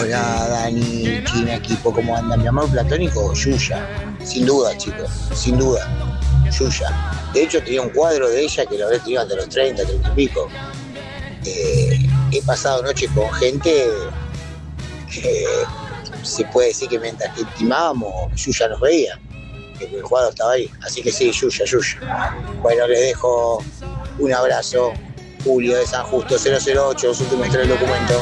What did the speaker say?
Hola Dani, China, equipo, ¿cómo anda? Mi amor platónico, Yuya. Sin duda, chicos, sin duda, Yuya. De hecho, tenía un cuadro de ella que lo habré tenido hasta los 30, 30 y pico. He pasado noches con gente que se puede decir que mientras que intimábamos, Yuya nos veía, que el cuadro estaba ahí. Así que sí, Yuya, Yuya. Bueno, les dejo un abrazo. Julio de San Justo 008, los últimos 3 documentos.